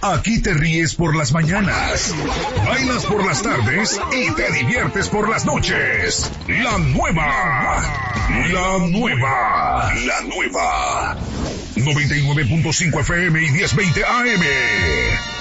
Aquí te ríes por las mañanas, bailas por las tardes y te diviertes por las noches. La nueva 99.5 FM y 1020 AM.